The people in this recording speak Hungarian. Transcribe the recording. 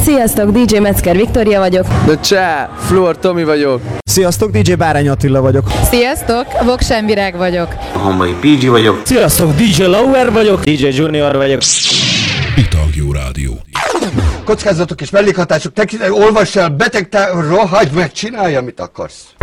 Sziasztok, DJ Metzger Viktória vagyok. De csá, Fluor Tomi vagyok. Sziasztok, DJ Bárány Attila vagyok. Sziasztok, Voksen Virág vagyok. Hambai PG vagyok. Sziasztok, DJ Lauer vagyok. DJ Junior vagyok. Itagjó Rádió. Kockázatok és mellékhatások, olvass el, rohagy meg, csinálj, amit akarsz.